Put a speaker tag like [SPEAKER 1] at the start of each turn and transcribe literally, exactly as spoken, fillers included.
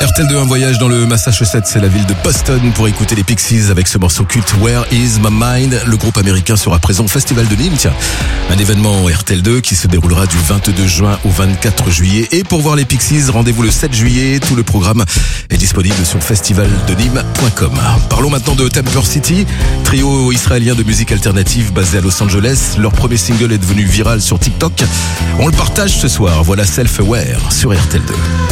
[SPEAKER 1] R T L deux, un voyage dans le Massachusetts, c'est la ville de Boston pour écouter les Pixies avec ce morceau culte Where is my mind. Le groupe américain sera présent au Festival de Nîmes, tiens, un événement R T L deux qui se déroulera du vingt-deux juin au vingt-quatre juillet. Et pour voir les Pixies, rendez-vous le sept juillet. Tout le programme est disponible sur festival de nîmes point com. Parlons maintenant de Temper City, trio israélien de musique alternative basé à Los Angeles. Leur premier single est devenu viral sur TikTok. On le partage ce soir. Voilà Self Aware sur R T L deux.